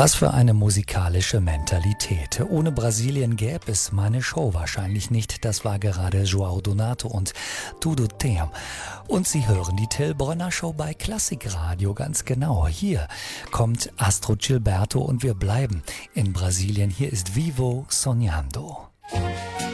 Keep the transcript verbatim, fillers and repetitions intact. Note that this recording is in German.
Was für eine musikalische Mentalität. Ohne Brasilien gäbe es meine Show wahrscheinlich nicht. Das war gerade João Donato und Tudo Tem. Und Sie hören die Till Brönner Show bei Klassikradio, ganz genau. Hier kommt Astrud Gilberto und wir bleiben in Brasilien. Hier ist Vivo Sonhando.